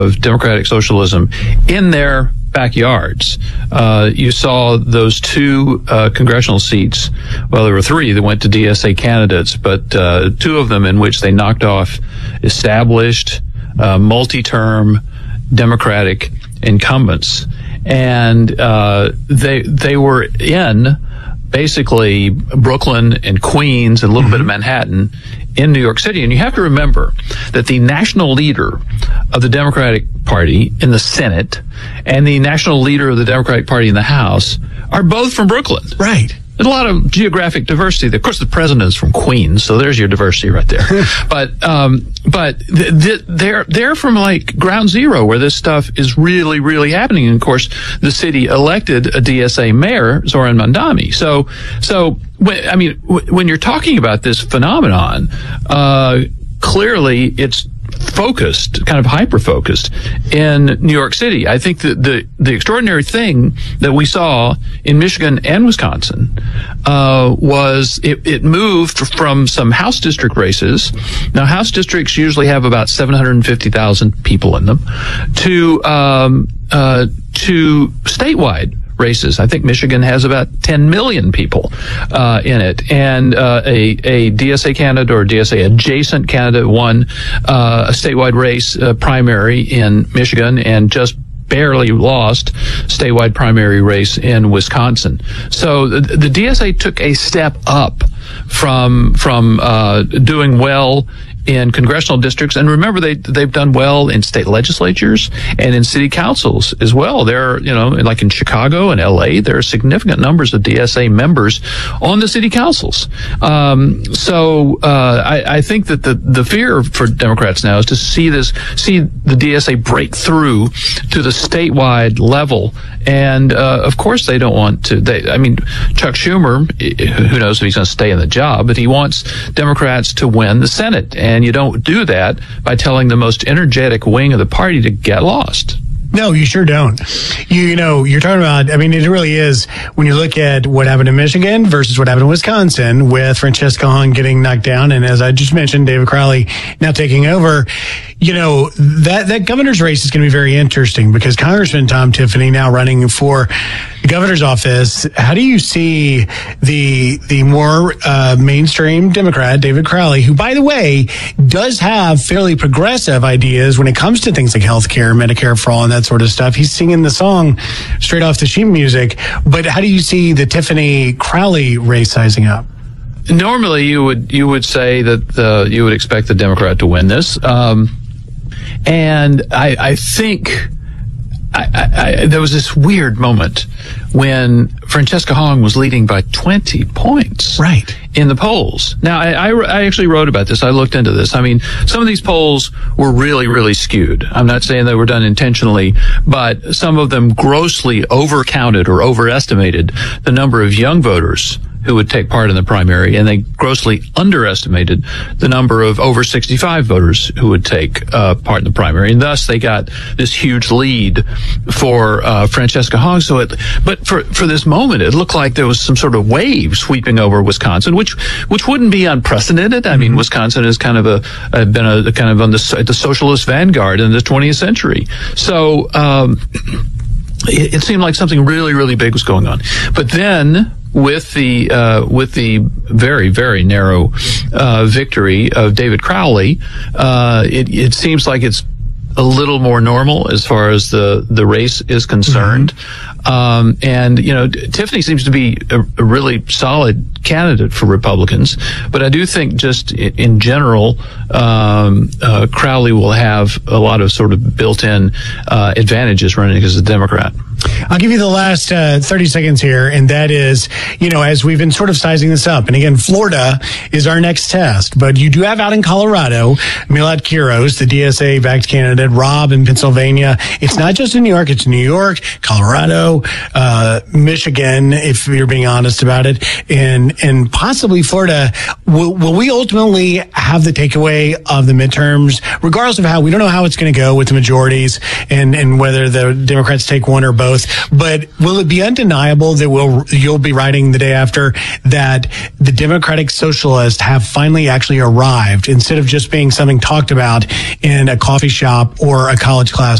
of democratic socialism in their backyards. You saw those two congressional seats. Well, there were three that went to DSA candidates, but two of them in which they knocked off established multi-term Democratic incumbents, and they were in basically Brooklyn and Queens and a little bit of Manhattan in New York City. And you have to remember that the national leader of the Democratic Party in the Senate and the national leader of the Democratic Party in the House are both from Brooklyn. Right. There's a lot of geographic diversity. Of course, the president is from Queens, so there's your diversity right there. But they're from like ground zero where this stuff is really, really happening. And of course, the city elected a DSA mayor, Zoran Mandami. So when you're talking about this phenomenon, clearly it's focused, kind of hyper-focused in New York City. I think that the extraordinary thing that we saw in Michigan and Wisconsin was it moved from some House district races. Now, House districts usually have about 750,000 people in them to statewide races. I think Michigan has about 10 million people in it, and a DSA candidate or DSA adjacent candidate won a statewide race primary in Michigan and just barely lost statewide primary race in Wisconsin. So the DSA took a step up from doing well in congressional districts, and remember they've done well in state legislatures and in city councils as well. There, like in Chicago and LA, there are significant numbers of DSA members on the city councils. I think that the fear for Democrats now is to see the DSA break through to the statewide level. And of course, they don't want to. Chuck Schumer, who knows if he's going to stay in the job, but he wants Democrats to win the Senate. And you don't do that by telling the most energetic wing of the party to get lost. No, you sure don't. You're talking about, it really is, when you look at what happened in Michigan versus what happened in Wisconsin with Francesca Hong getting knocked down. And as I just mentioned, David Crowley now taking over, that governor's race is going to be very interesting because Congressman Tom Tiffany now running for the governor's office. How do you see the more mainstream Democrat, David Crowley, who, by the way, does have fairly progressive ideas when it comes to things like healthcare, Medicare for all, and that sort of stuff. He's singing the song straight off the sheet music. But how do you see the Tiffany Crowley race sizing up? Normally, you would say that you would expect the Democrat to win this, and I think there was this weird moment when Francesca Hong was leading by 20 points, right, in the polls. Now, I actually wrote about this. I looked into this. Some of these polls were really, really skewed. I'm not saying they were done intentionally, but some of them grossly overcounted or overestimated the number of young voters who would take part in the primary, and they grossly underestimated the number of over 65 voters who would take part in the primary, and thus they got this huge lead for Francesca Hong. But for this moment, it looked like there was some sort of wave sweeping over Wisconsin, which wouldn't be unprecedented. Wisconsin is kind of been on the socialist vanguard in the 20th century. So it seemed like something really, really big was going on. But then, with the very, very narrow victory of David Crowley, it seems like it's a little more normal as far as the race is concerned. Tiffany seems to be a really solid candidate for Republicans, but I do think just in general, Crowley will have a lot of sort of built-in advantages running as a Democrat. I'll give you the last 30 seconds here, and that is, as we've been sort of sizing this up, and again, Florida is our next test, but you do have out in Colorado, Milad Quiros, the DSA-backed candidate, Rob in Pennsylvania. It's not just in New York, it's New York, Colorado, Michigan, if you're being honest about it, and possibly Florida. Will we ultimately have the takeaway of the midterms, regardless of we don't know how it's going to go with the majorities and whether the Democrats take one or both? both. But will it be undeniable that you'll be writing the day after that the Democratic Socialists have finally actually arrived instead of just being something talked about in a coffee shop or a college class